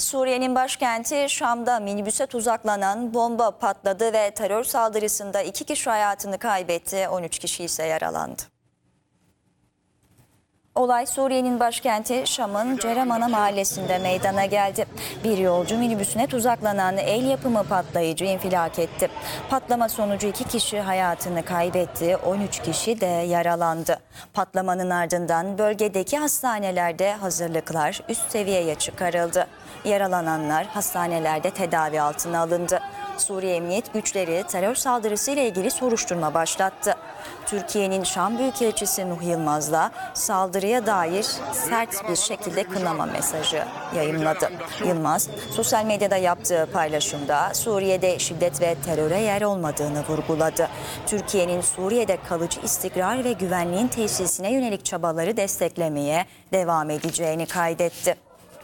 Suriye'nin başkenti Şam'da minibüse tuzaklanan bomba patladı ve terör saldırısında 2 kişi hayatını kaybetti, 13 kişi ise yaralandı. Olay Suriye'nin başkenti Şam'ın Ceremana mahallesinde meydana geldi. Bir yolcu minibüsüne tuzaklanan el yapımı patlayıcı infilak etti. Patlama sonucu 2 kişi hayatını kaybetti, 13 kişi de yaralandı. Patlamanın ardından bölgedeki hastanelerde hazırlıklar üst seviyeye çıkarıldı. Yaralananlar hastanelerde tedavi altına alındı. Suriye Emniyet Güçleri terör saldırısı ile ilgili soruşturma başlattı. Türkiye'nin Şam Büyükelçisi Nuh Yılmaz'la saldırıya dair sert bir şekilde kınama mesajı yayımladı. Yılmaz, sosyal medyada yaptığı paylaşımda Suriye'de şiddet ve teröre yer olmadığını vurguladı. Türkiye'nin Suriye'de kalıcı istikrar ve güvenliğin tesisine yönelik çabaları desteklemeye devam edeceğini kaydetti.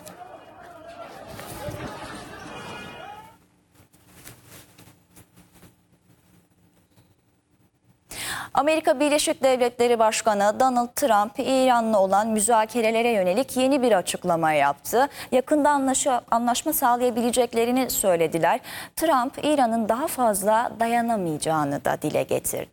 Amerika Birleşik Devletleri Başkanı Donald Trump, İran'la olan müzakerelere yönelik yeni bir açıklama yaptı. Yakında anlaşma sağlayabileceklerini söylediler. Trump, İran'ın daha fazla dayanamayacağını da dile getirdi.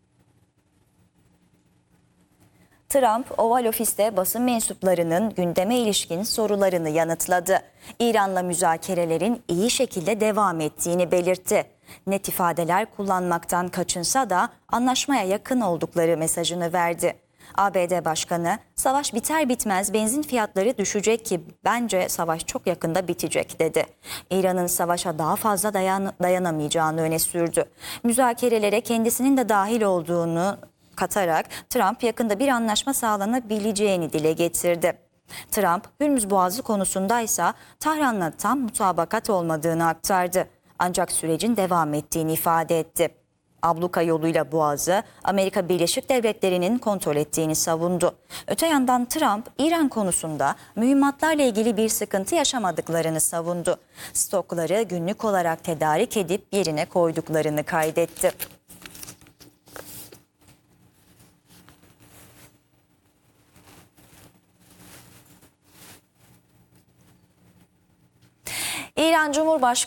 Trump, Oval Ofis'te basın mensuplarının gündeme ilişkin sorularını yanıtladı. İran'la müzakerelerin iyi şekilde devam ettiğini belirtti. Net ifadeler kullanmaktan kaçınsa da anlaşmaya yakın oldukları mesajını verdi. ABD Başkanı, "Savaş biter bitmez benzin fiyatları düşecek ki bence savaş çok yakında bitecek," dedi. İran'ın savaşa daha fazla dayanamayacağını öne sürdü. Müzakerelere kendisinin de dahil olduğunu katarak Trump yakında bir anlaşma sağlanabileceğini dile getirdi. Trump, Hürmüz Boğazı konusundaysa Tahran'la tam mutabakat olmadığını aktardı. Ancak sürecin devam ettiğini ifade etti. Abluka yoluyla Boğaz'ı Amerika Birleşik Devletleri'nin kontrol ettiğini savundu. Öte yandan Trump, İran konusunda mühimmatlarla ilgili bir sıkıntı yaşamadıklarını savundu. Stokları günlük olarak tedarik edip yerine koyduklarını kaydetti. İran Cumhurbaşkanı